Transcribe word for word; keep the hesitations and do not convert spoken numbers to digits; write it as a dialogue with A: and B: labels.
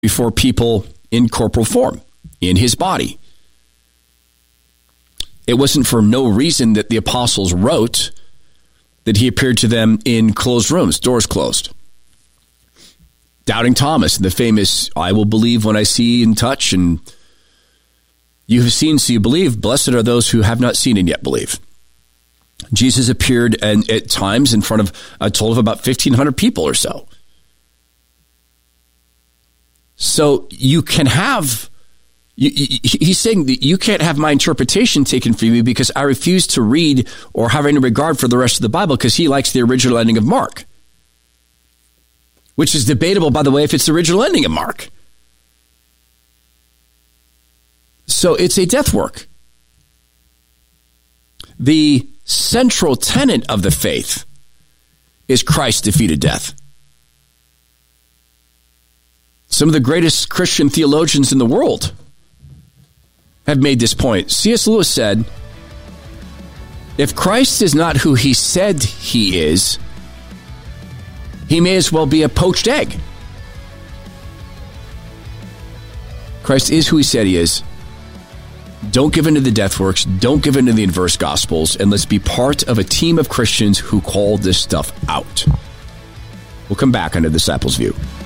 A: before people in corporal form, in his body. It wasn't for no reason that the apostles wrote that he appeared to them in closed rooms, doors closed. Doubting Thomas, the famous, I will believe when I see and touch, and you have seen, so you believe. Blessed are those who have not seen and yet believe. Jesus appeared and at times in front of a total of about fifteen hundred people or so. So you can have, you, he's saying that you can't have my interpretation taken from you because I refuse to read or have any regard for the rest of the Bible because he likes the original ending of Mark. Which is debatable, by the way, if it's the original ending of Mark. So it's a death work. The central tenet of the faith is Christ defeated death. Some of the greatest Christian theologians in the world have made this point. C S Lewis said, if Christ is not who he said he is, he may as well be a poached egg. Christ is who he said he is. Don't give in to the death works. Don't give in to the inverse gospels. And let's be part of a team of Christians who call this stuff out. We'll come back on the Disciples' View.